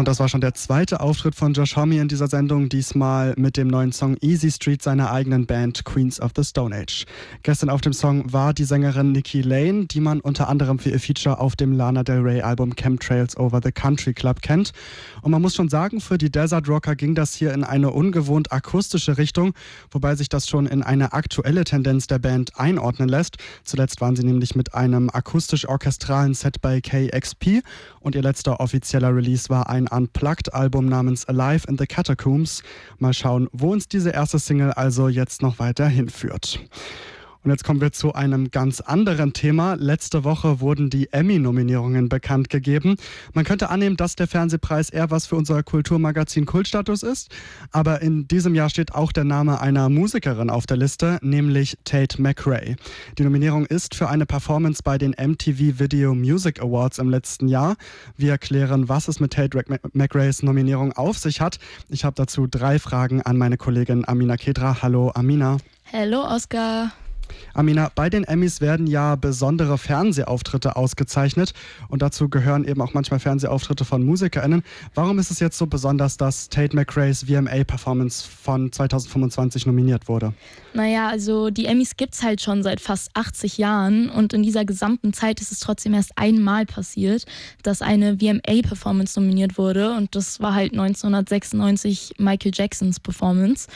Und das war schon der zweite Auftritt von Josh Homme in dieser Sendung, diesmal mit dem neuen Song Easy Street seiner eigenen Band Queens of the Stone Age. Gestern auf dem Song war die Sängerin Nikki Lane, die man unter anderem für ihr Feature auf dem Lana Del Rey Album Chemtrails Over the Country Club kennt. Und man muss schon sagen, für die Desert Rocker ging das hier in eine ungewohnt akustische Richtung, wobei sich das schon in eine aktuelle Tendenz der Band einordnen lässt. Zuletzt waren sie nämlich mit einem akustisch-orchestralen Set bei KXP und ihr letzter offizieller Release war ein Unplugged-Album namens Alive in the Catacombs. Mal schauen, wo uns diese erste Single also jetzt noch weiter hinführt. Und jetzt kommen wir zu einem ganz anderen Thema. Letzte Woche wurden die Emmy-Nominierungen bekannt gegeben. Man könnte annehmen, dass der Fernsehpreis eher was für unser Kulturmagazin Kultstatus ist. Aber in diesem Jahr steht auch der Name einer Musikerin auf der Liste, nämlich Tate McRae. Die Nominierung ist für eine Performance bei den MTV Video Music Awards im letzten Jahr. Wir erklären, was es mit Tate McRaes Nominierung auf sich hat. Ich habe dazu 3 Fragen an meine Kollegin Amina Kedra. Hallo Amina. Hallo Oskar. Amina, bei den Emmys werden ja besondere Fernsehauftritte ausgezeichnet und dazu gehören eben auch manchmal Fernsehauftritte von MusikerInnen. Warum ist es jetzt so besonders, dass Tate McRaes VMA-Performance von 2025 nominiert wurde? Naja, also die Emmys gibt's halt schon seit fast 80 Jahren und in dieser gesamten Zeit ist es trotzdem erst einmal passiert, dass eine VMA-Performance nominiert wurde und das war halt 1996 Michael Jacksons Performance.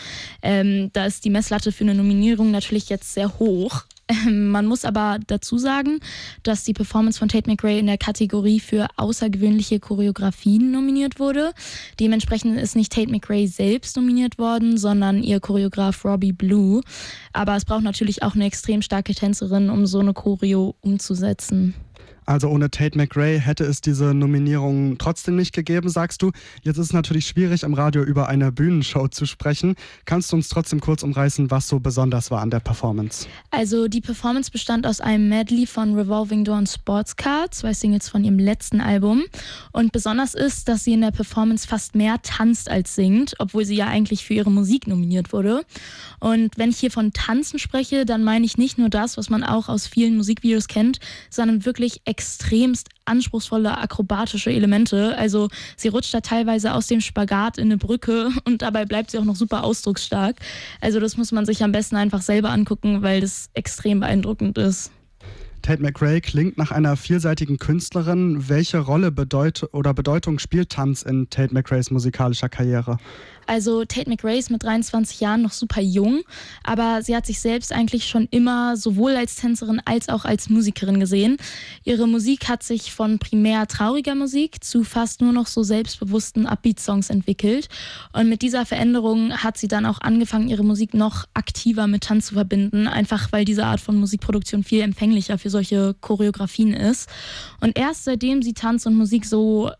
Da ist die Messlatte für eine Nominierung natürlich jetzt sehr hoch. Man muss aber dazu sagen, dass die Performance von Tate McRae in der Kategorie für außergewöhnliche Choreografien nominiert wurde. Dementsprechend ist nicht Tate McRae selbst nominiert worden, sondern ihr Choreograf Robbie Blue. Aber es braucht natürlich auch eine extrem starke Tänzerin, um so eine Choreo umzusetzen. Also ohne Tate McRae hätte es diese Nominierung trotzdem nicht gegeben, sagst du. Jetzt ist es natürlich schwierig, im Radio über eine Bühnenshow zu sprechen. Kannst du uns trotzdem kurz umreißen, was so besonders war an der Performance? Also die Performance bestand aus einem Medley von Revolving Door und Sportscar, 2 Singles von ihrem letzten Album. Und besonders ist, dass sie in der Performance fast mehr tanzt als singt, obwohl sie ja eigentlich für ihre Musik nominiert wurde. Und wenn ich hier von Tanzen spreche, dann meine ich nicht nur das, was man auch aus vielen Musikvideos kennt, sondern wirklich extremst anspruchsvolle akrobatische Elemente. Also sie rutscht da teilweise aus dem Spagat in eine Brücke und dabei bleibt sie auch noch super ausdrucksstark. Also das muss man sich am besten einfach selber angucken, weil das extrem beeindruckend ist. Tate McRae klingt nach einer vielseitigen Künstlerin. Welche Rolle Bedeutung spielt Tanz in Tate McRaes musikalischer Karriere? Also Tate McRae ist mit 23 Jahren noch super jung, aber sie hat sich selbst eigentlich schon immer sowohl als Tänzerin als auch als Musikerin gesehen. Ihre Musik hat sich von primär trauriger Musik zu fast nur noch so selbstbewussten Upbeat-Songs entwickelt. Und mit dieser Veränderung hat sie dann auch angefangen, ihre Musik noch aktiver mit Tanz zu verbinden, einfach weil diese Art von Musikproduktion viel empfänglicher für solche Choreografien ist. Und erst seitdem sie Tanz und Musik so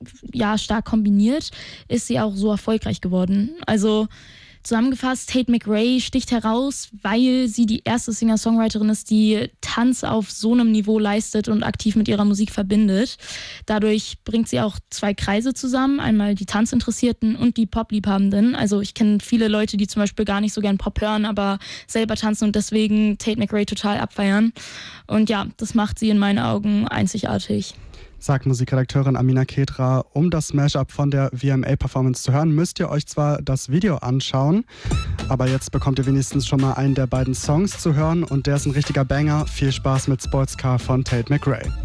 stark kombiniert, ist sie auch so erfolgreich geworden. Also zusammengefasst, Tate McRae sticht heraus, weil sie die erste Singer-Songwriterin ist, die Tanz auf so einem Niveau leistet und aktiv mit ihrer Musik verbindet. Dadurch bringt sie auch 2 Kreise zusammen, einmal die Tanzinteressierten und die Pop-Liebhabenden. Also ich kenne viele Leute, die zum Beispiel gar nicht so gern Pop hören, aber selber tanzen und deswegen Tate McRae total abfeiern. Und ja, das macht sie in meinen Augen einzigartig. Sagt Musikredakteurin Amina Kedra. Um das Mashup von der VMA-Performance zu hören, müsst ihr euch zwar das Video anschauen, aber jetzt bekommt ihr wenigstens schon mal einen der beiden Songs zu hören und der ist ein richtiger Banger. Viel Spaß mit Sportscar von Tate McRae.